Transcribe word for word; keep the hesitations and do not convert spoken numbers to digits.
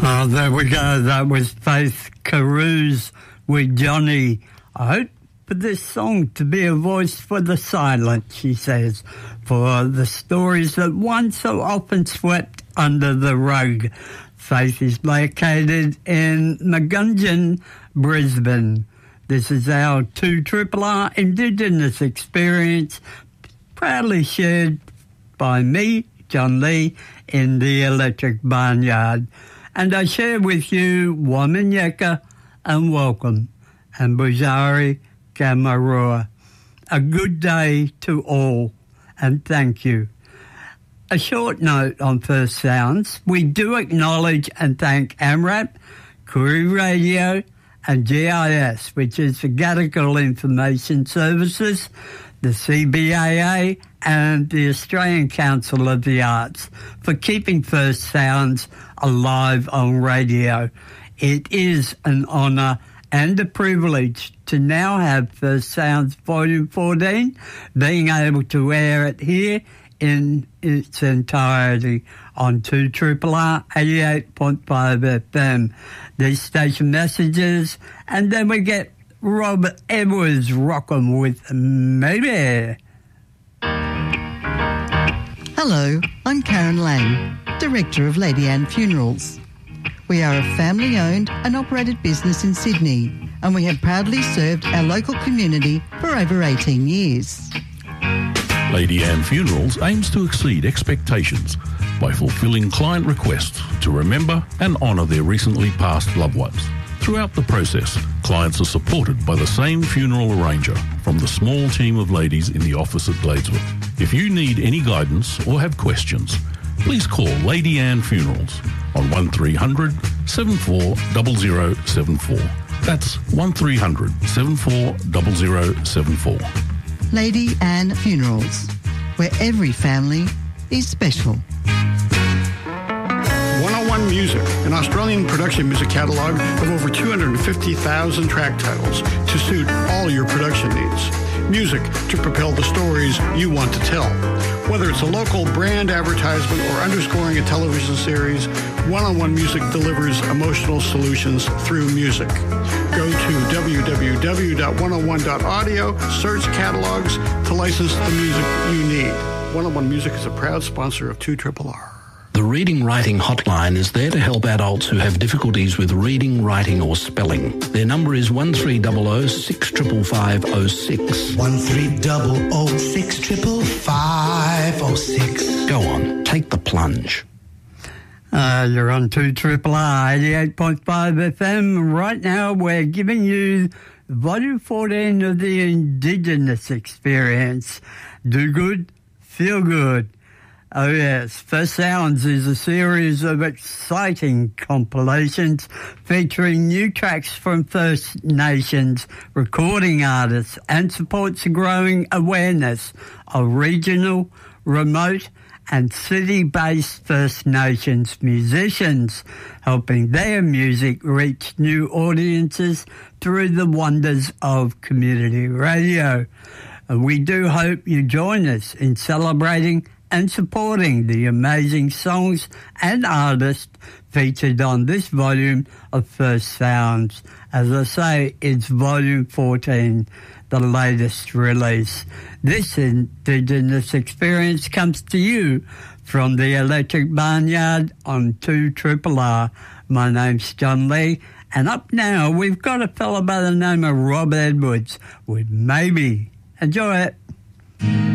Oh, there we go. That was Faith Carews with Johnny. I hope for this song to be a voice for the silent, she says, for the stories that once so often swept under the rug. Faith is located in Magunjan, Brisbane. This is our two R R R Indigenous experience, proudly shared by me, John Lee, in the Electric Barnyard. And I share with you Waminyeka and welcome, and Buzari Gamarua. A good day to all, and thank you. A short note on First Sounds. We do acknowledge and thank AMRAP, Koori Radio, and G I S, which is the Gadigal Information Services, the C B A A, and the Australian Council of the Arts for keeping First Sounds alive on radio. It is an honour and a privilege to now have First Sounds Volume fourteen, being able to air it here in its entirety on two R R R eighty-eight point five F M. These station messages, and then we get Robert Edwards rocking with Maybe. Hello, I'm Karen Lang, Director of Lady Anne Funerals. We are a family-owned and operated business in Sydney, and we have proudly served our local community for over eighteen years. Lady Anne Funerals aims to exceed expectations by fulfilling client requests to remember and honour their recently passed loved ones. Throughout the process, clients are supported by the same funeral arranger from the small team of ladies in the office at Gladeswood. If you need any guidance or have questions, please call Lady Anne Funerals on one three hundred, seven four zero zero seven four. That's one three hundred, seven four zero zero seven four. Lady Anne Funerals, where every family is special. one oh one Music, an Australian production music catalogue of over two hundred fifty thousand track titles to suit all your production needs. Music to propel the stories you want to tell. Whether it's a local brand advertisement or underscoring a television series, one oh one Music delivers emotional solutions through music. Go to w w w dot one oh one dot audio, search catalogs to license the music you need. one oh one Music is a proud sponsor of two R R R. The Reading Writing Hotline is there to help adults who have difficulties with reading, writing or spelling. Their number is one three zero zero, six five five zero six. one three zero zero, six five five zero six. Go on, take the plunge. Uh, you're on two R R R eighty-eight point five F M. Right now we're giving you Volume fourteen of the Indigenous Experience. Do good, feel good. Oh yes, First Sounds is a series of exciting compilations featuring new tracks from First Nations recording artists and supports a growing awareness of regional, remote and city-based First Nations musicians, helping their music reach new audiences through the wonders of community radio. And we do hope you join us in celebrating and supporting the amazing songs and artists featured on this volume of First Sounds. As I say, it's volume fourteen, the latest release. This Indigenous Experience comes to you from the Electric Barnyard on two R R R. My name's John Lee, and up now we've got a fella by the name of Rob Edwards with Maybe. Enjoy it.